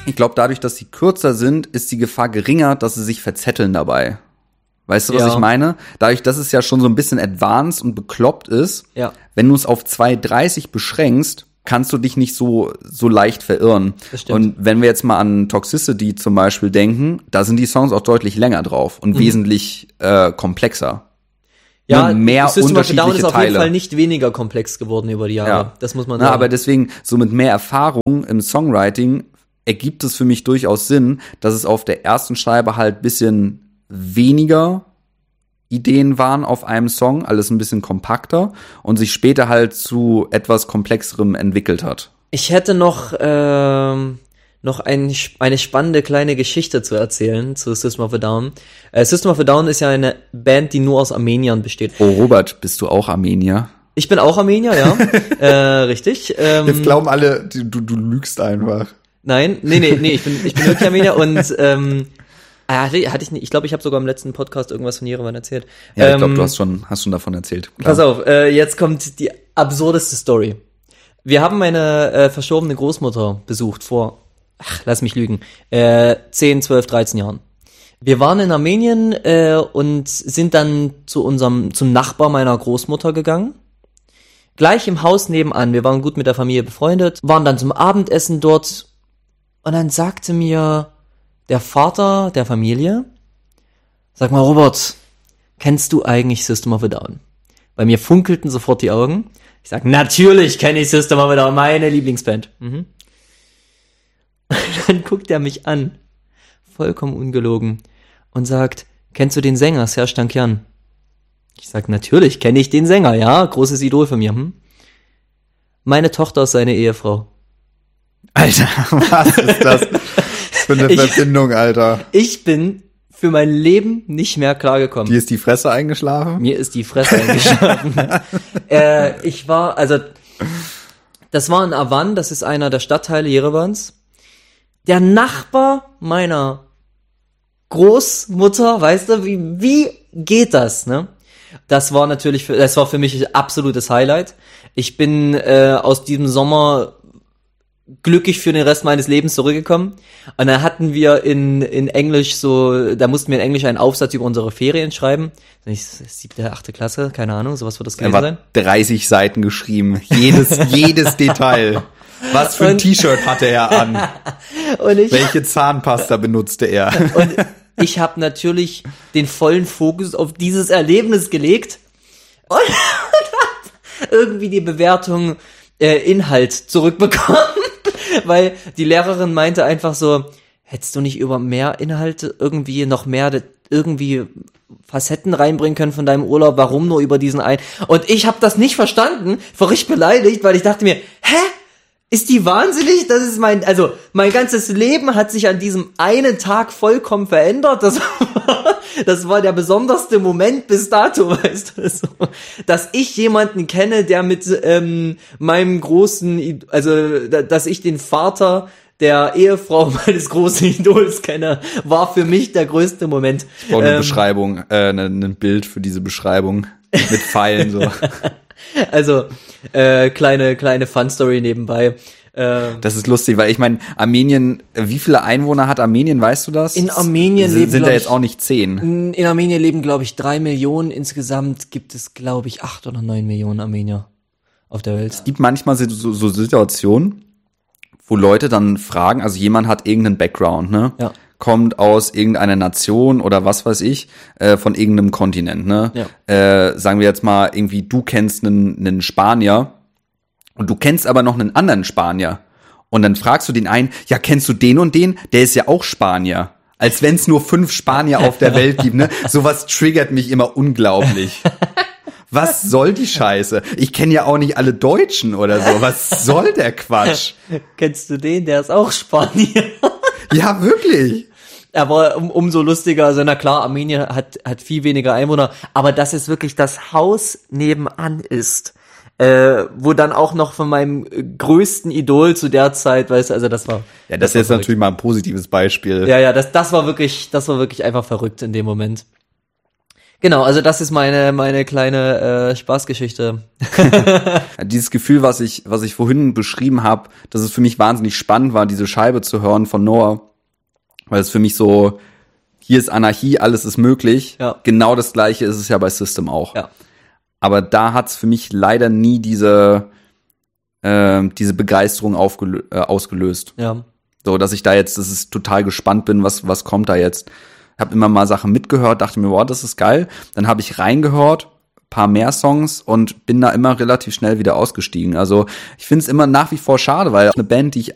Ich glaube, dadurch, dass sie kürzer sind, ist die Gefahr geringer, dass sie sich verzetteln dabei. Weißt du, was ich meine? Dadurch, dass es ja schon so ein bisschen advanced und bekloppt ist, wenn du es auf 2:30 beschränkst, kannst du dich nicht so leicht verirren. Das stimmt. Und wenn wir jetzt mal an Toxicity zum Beispiel denken, da sind die Songs auch deutlich länger drauf und wesentlich komplexer. Ja, mehr System of a Down ist unterschiedliche auf jeden Teile. Fall nicht weniger komplex geworden über die Jahre. Ja. Das muss man sagen. Aber deswegen, so mit mehr Erfahrung im Songwriting ergibt es für mich durchaus Sinn, dass es auf der ersten Scheibe halt bisschen weniger Ideen waren auf einem Song, alles ein bisschen kompakter und sich später halt zu etwas Komplexerem entwickelt hat. Ich hätte noch eine spannende kleine Geschichte zu erzählen zu System of a Down. System of a Down ist ja eine Band, die nur aus Armeniern besteht. Oh, Robert, bist du auch Armenier? Ich bin auch Armenier, ja. Richtig. Jetzt glauben alle, du lügst einfach. Nein, nee, ich bin wirklich Armenier und hatte ich nicht, ich glaube, ich habe sogar im letzten Podcast irgendwas von Jerewan erzählt. Ja, ich glaube, du hast schon davon erzählt. Klar. Pass auf, jetzt kommt die absurdeste Story. Wir haben meine verstorbene Großmutter besucht vor, lass mich lügen, 10, 12, 13 Jahren. Wir waren in Armenien und sind dann zum Nachbar meiner Großmutter gegangen. Gleich im Haus nebenan, wir waren gut mit der Familie befreundet, waren dann zum Abendessen dort und dann sagte mir der Vater der Familie, sag mal Robert, kennst du eigentlich System of a Down? Bei mir funkelten sofort die Augen. Ich sag, natürlich kenne ich System of a Down, meine Lieblingsband. Dann guckt er mich an, vollkommen ungelogen, und sagt, kennst du den Sänger, Serj Tankian? Ich sag, natürlich kenne ich den Sänger, ja, großes Idol von mir. Meine Tochter ist seine Ehefrau. Alter, was ist das für eine Verbindung, Alter? Ich bin für mein Leben nicht mehr klargekommen. Dir ist die Fresse eingeschlafen? Mir ist die Fresse eingeschlafen. Das war in Avan, das ist einer der Stadtteile Jerevans. Der Nachbar meiner Großmutter, weißt du, wie geht das, ne? Das war für mich ein absolutes Highlight. Ich bin aus diesem Sommer glücklich für den Rest meines Lebens zurückgekommen. Und dann hatten wir in Englisch da mussten wir in Englisch einen Aufsatz über unsere Ferien schreiben. 7., 8. Klasse, keine Ahnung, sowas wird das gewesen sein. 30 Seiten geschrieben, jedes Detail. Was für ein T-Shirt hatte er an? Welche Zahnpasta benutzte er? Und ich habe natürlich den vollen Fokus auf dieses Erlebnis gelegt und irgendwie die Bewertung Inhalt zurückbekommen, weil die Lehrerin meinte einfach so, hättest du nicht über mehr Inhalte irgendwie noch mehr irgendwie Facetten reinbringen können von deinem Urlaub, warum nur über diesen einen? Und ich habe das nicht verstanden, war richtig beleidigt, weil ich dachte mir, ist die wahnsinnig? Das ist mein ganzes Leben hat sich an diesem einen Tag vollkommen verändert. Das war der besonderste Moment bis dato, weißt du, so, dass ich jemanden kenne, der mit meinem großen, dass ich den Vater der Ehefrau meines großen Idols kenne, war für mich der größte Moment. Ich brauche eine Beschreibung, ein Bild für diese Beschreibung mit Pfeilen so. Also kleine Fun-Story nebenbei. Das ist lustig, weil ich meine, Armenien, wie viele Einwohner hat Armenien, weißt du das? In Armenien sind da jetzt auch nicht 10. In Armenien leben, glaube ich, 3 Millionen. Insgesamt gibt es, glaube ich, 8 oder 9 Millionen Armenier auf der Welt. Es gibt manchmal so Situationen, wo Leute dann fragen, also jemand hat irgendeinen Background, ne? Ja. Kommt aus irgendeiner Nation oder was weiß ich, von irgendeinem Kontinent, ne? Ja. Sagen wir jetzt mal irgendwie, du kennst einen Spanier und du kennst aber noch einen anderen Spanier. Und dann fragst du den einen, ja, kennst du den und den? Der ist ja auch Spanier. Als wenn es nur 5 Spanier auf der Welt gibt, ne? Sowas triggert mich immer unglaublich. Was soll die Scheiße? Ich kenne ja auch nicht alle Deutschen oder so. Was soll der Quatsch? Kennst du den? Der ist auch Spanier. Ja, wirklich. Aber umso lustiger, also na klar, Armenien hat viel weniger Einwohner, aber dass es wirklich das Haus nebenan ist, wo dann auch noch von meinem größten Idol zu der Zeit, weißt du, also das war... Ja, das ist jetzt natürlich mal ein positives Beispiel. Ja, das war wirklich einfach verrückt in dem Moment. Genau, also das ist meine kleine Spaßgeschichte. Dieses Gefühl, was ich vorhin beschrieben habe, dass es für mich wahnsinnig spannend war, diese Scheibe zu hören von Noah, weil es für mich so, hier ist Anarchie, alles ist möglich. Ja. Genau das Gleiche ist es ja bei System auch. Ja. Aber da hat's für mich leider nie diese Begeisterung ausgelöst. Ja. So, dass ich da jetzt, dass ich total gespannt bin, was kommt da jetzt. Hab immer mal Sachen mitgehört, dachte mir, wow, das ist geil. Dann habe ich reingehört, paar mehr Songs und bin da immer relativ schnell wieder ausgestiegen. Also ich finde es immer nach wie vor schade, weil eine Band, die ich